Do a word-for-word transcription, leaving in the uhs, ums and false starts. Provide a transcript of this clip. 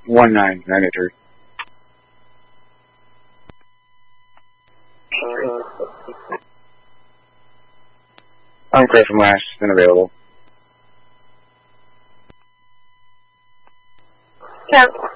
one nine nine eight three. I'm clear from last and available. Yeah.